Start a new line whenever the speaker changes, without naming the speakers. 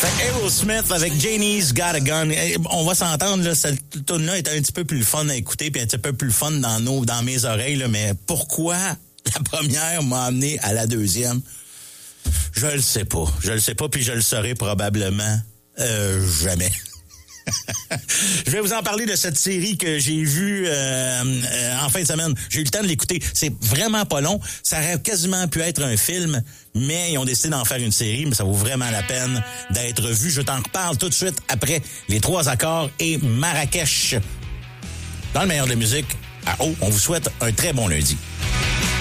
Fait Aerosmith avec Janie's Got a Gun. On va s'entendre, là, cette tune-là est un petit peu plus fun à écouter puis un petit peu plus fun dans mes oreilles, là, mais pourquoi la première m'a amené à la deuxième? Je le sais pas. Puis je le saurai probablement jamais. Je vais vous en parler de cette série que j'ai vue en fin de semaine. J'ai eu le temps de l'écouter. C'est vraiment pas long. Ça aurait quasiment pu être un film, mais ils ont décidé d'en faire une série, mais ça vaut vraiment la peine d'être vu. Je t'en reparle tout de suite après les 3 accords et Marrakech. Dans le meilleur de la musique, on vous souhaite un très bon lundi.